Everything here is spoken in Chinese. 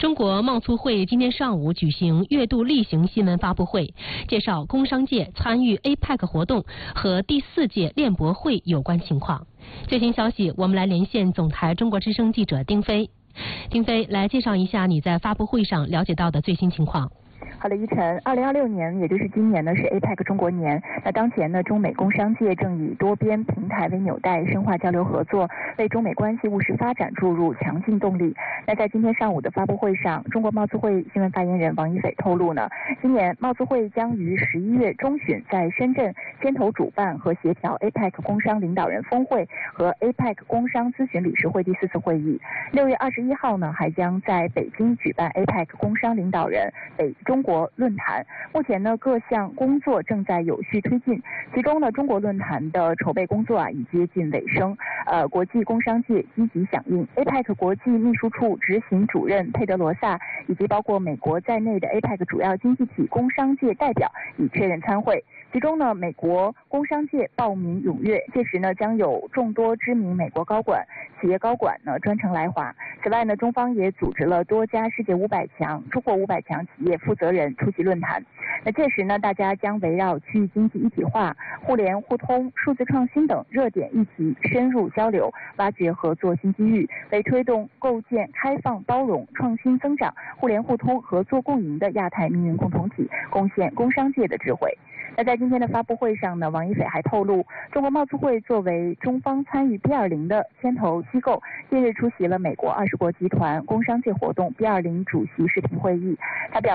中国贸促会今天上午举行月度例行新闻发布会，介绍工商界参与 APEC 活动和第4届链博会有关情况。最新消息，我们来连线总台中国之声记者丁飞。丁飞，来介绍一下你在发布会上了解到的最新情况。 好的，依晨，2026年，也就是今年呢，是 APEC 中国年。那当前呢，中美工商界正以多边平台为纽带，深化交流合作，为中美关系务实发展注入强劲动力。那在今天上午的发布会上，中国贸促会新闻发言人王一斐透露呢，今年贸促会将于11月中旬在深圳牵头主办和协调 APEC 工商领导人峰会和 APEC 工商咨询理事会第4次会议。6月21号呢，还将在北京举办 APEC 工商领导人北中国论坛。目前呢，各项工作正在有序推进，其中呢，中国论坛的筹备工作已接近尾声。国际工商界积极响应。APEC 国际秘书处执行主任佩德罗萨以及包括美国在内的 APEC 主要经济体工商界代表已确认参会。其中呢，美国工商界报名踊跃，届时呢，将有众多知名美国企业高管呢专程来华。此外呢，中方也组织了多家世界500强、中国500强企业负责人出席论坛。那届时呢，大家将围绕区域经济一体化、互联互通、数字创新等热点议题深入交流，挖掘合作新机遇，为推动构建开放包容、创新增长、互联互通、合作共赢的亚太命运共同体贡献工商界的智慧。那在今天的发布会上呢，王一斐还透露，中国贸促会作为中方参与 B20 的牵头机构，近日出席了美国20国集团工商界活动 B20 主席视频会议。他表